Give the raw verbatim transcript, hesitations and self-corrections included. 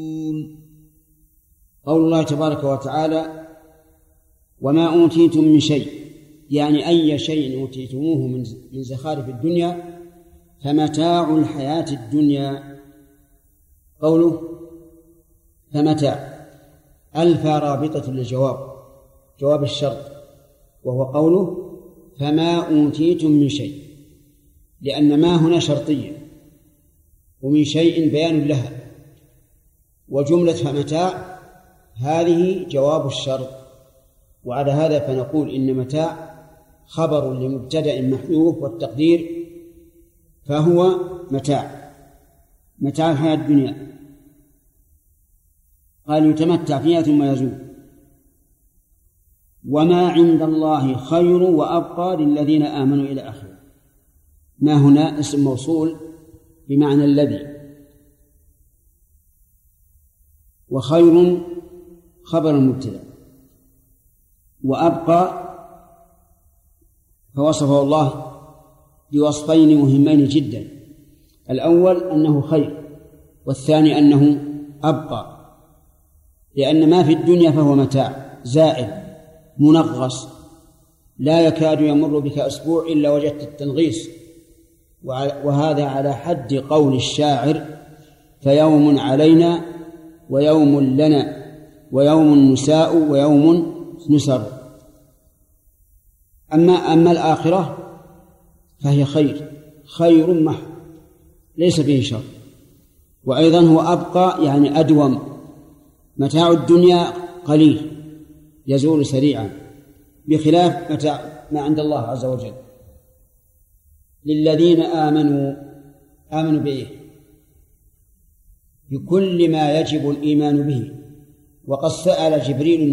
قول الله تبارك وتعالى: وما أوتيتم من شيء، يعني أي شيء أوتيتموه من زخارف الدنيا فمتاع الحياة الدنيا. قوله فمتاع ألف رابطة للجواب، جواب الشرط، وهو قوله فما أوتيتم من شيء، لأن ما هنا شرطية، ومن شيء بيان لها، وجملة فمتاع هذه جواب الشرط. وعلى هذا فنقول إن متاع خبر لمبتدأ محذوف، والتقدير فهو متاع متاع الحياة الدنيا. قال يتمتع فيها ثم يزول. وما عند الله خير وأبقى للذين آمنوا إلى آخره. ما هنا اسم موصول بمعنى الذي، وخير خبر المبتدأ، وأبقى فوصفه الله بوصفين مهمين جدا: الأول أنه خير، والثاني أنه أبقى، لأن ما في الدنيا فهو متاع زائل منغص لا يكاد يمر بك أسبوع إلا وجدت التنغيص، وهذا على حد قول الشاعر: فيوم علينا ويوم لنا ويوم نساء ويوم نسر. أما أما الآخرة فهي خير خير محض ليس فيه شر، وأيضا هو أبقى يعني أدوم. متاع الدنيا قليل يزول سريعا، بخلاف متاع ما عند الله عز وجل. للذين آمنوا، آمنوا بإيه؟ بكل ما يجب الإيمان به. وقد سأل جبريل